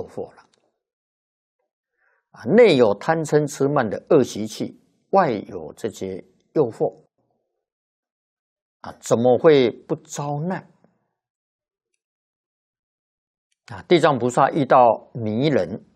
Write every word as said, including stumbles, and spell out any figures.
惑了。啊，内有贪嗔痴慢的恶习气，外有这些诱惑，啊，怎么会不遭难？啊，地藏菩萨遇到迷人，